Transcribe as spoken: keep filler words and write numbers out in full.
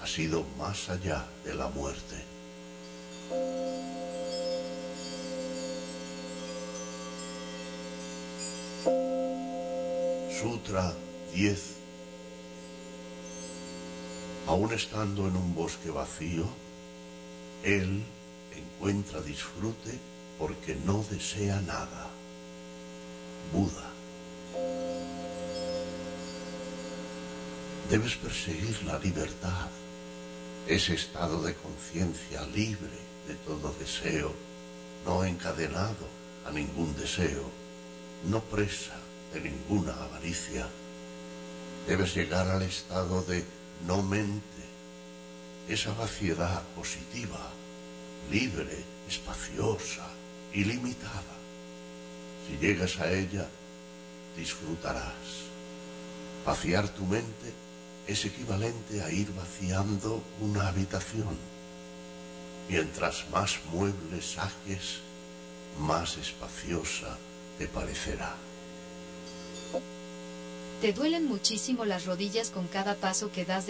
ha sido más allá de la muerte. Sutra diez. Aún estando en un bosque vacío, él encuentra disfrute porque no desea nada. Buda. Debes perseguir la libertad, ese estado de conciencia libre de todo deseo, no encadenado a ningún deseo, no presa de ninguna avaricia. Debes llegar al estado de no mente, esa vaciedad positiva, libre, espaciosa, ilimitada. Si llegas a ella, disfrutarás. Vaciar tu mente es equivalente a ir vaciando una habitación. Mientras más muebles saques, más espaciosa te parecerá. ¿Te duelen muchísimo las rodillas con cada paso que das de